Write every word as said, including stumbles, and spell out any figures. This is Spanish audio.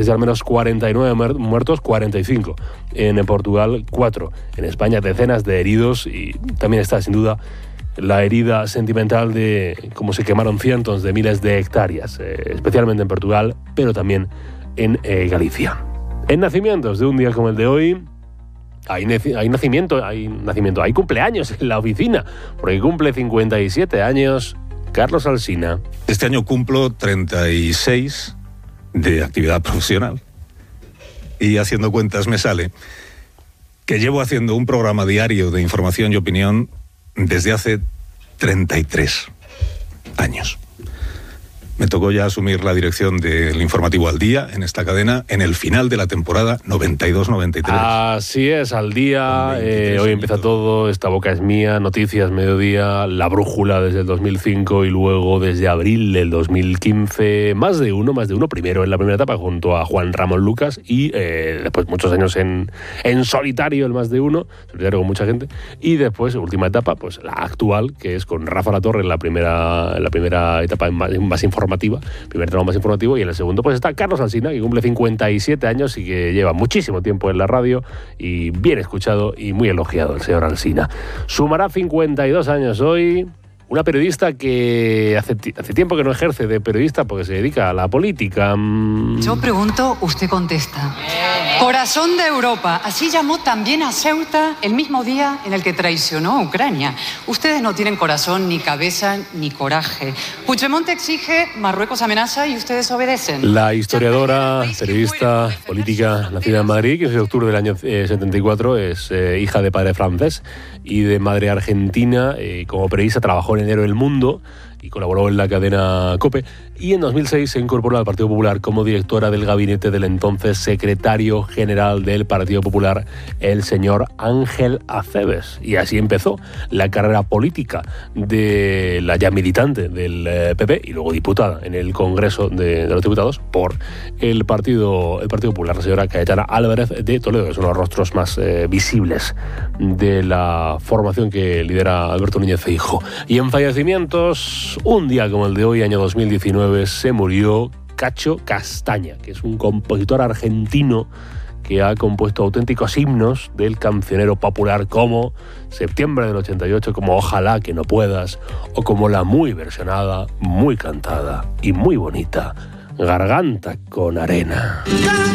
Galicia al menos cuarenta y nueve muertos, cuarenta y cinco. En Portugal, cuatro. En España, decenas de heridos. Y también está, sin duda, la herida sentimental de cómo se quemaron cientos de miles de hectáreas, eh, especialmente en Portugal, pero también en eh, Galicia. En nacimientos de un día como el de hoy, hay, hay nacimiento, hay nacimiento, hay cumpleaños en la oficina, porque cumple cincuenta y siete años Carlos Alsina. Este año cumplo treinta y seis de actividad profesional y haciendo cuentas me sale que llevo haciendo un programa diario de información y opinión desde hace treinta y tres años. Me tocó ya asumir la dirección del Informativo Al Día en esta cadena en el final de la temporada noventa y dos noventa y tres. Así es, Al Día, eh, hoy empieza todo, Esta boca es mía, Noticias Mediodía, La Brújula desde el dos mil cinco y luego desde abril del dos mil quince, más de uno, más de uno, primero en la primera etapa junto a Juan Ramón Lucas y eh, después muchos años en, en solitario, el más de uno, solitario con mucha gente, y después, última etapa, pues la actual, que es con Rafa Latorre en la primera, en la primera etapa más, más informativa, primer tramo más informativo, y en el segundo pues está Carlos Alsina, que cumple cincuenta y siete años y que lleva muchísimo tiempo en la radio y bien escuchado y muy elogiado el señor Alsina. Sumará cincuenta y dos años hoy. Una periodista que hace, hace tiempo que no ejerce de periodista porque se dedica a la política. Yo pregunto, usted contesta. Corazón de Europa. Así llamó también a Ceuta el mismo día en el que traicionó a Ucrania. Ustedes no tienen corazón, ni cabeza, ni coraje. Puigdemont exige, Marruecos amenaza y ustedes obedecen. La historiadora, periodista, política, nacida en Madrid, quince de octubre del año eh, setenta y cuatro, es eh, hija de padre francés y de madre argentina. Eh, como periodista trabajó en enero El Mundo y colaboró en la cadena COPE, y en dos mil seis se incorporó al Partido Popular como directora del gabinete del entonces secretario general del Partido Popular, el señor Ángel Acebes. Y así empezó la carrera política de la ya militante del P P y luego diputada en el Congreso de, de los Diputados por el Partido, el Partido Popular, la señora Cayetana Álvarez de Toledo, que son los rostros más eh, visibles de la formación que lidera Alberto Núñez Feijóo. Y en fallecimientos, un día como el de hoy, año dos mil diecinueve, se murió Cacho Castaña, que es un compositor argentino que ha compuesto auténticos himnos del cancionero popular como Septiembre del ochenta y ocho, como Ojalá que no puedas, o como la muy versionada, muy cantada y muy bonita Garganta con arena.